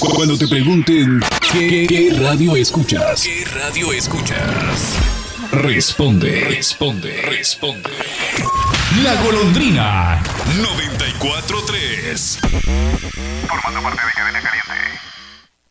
Cuando te pregunten ¿qué radio escuchas? ¿Qué radio escuchas? Responde. La Golondrina. 94.3. Formando parte de Cadena Caliente.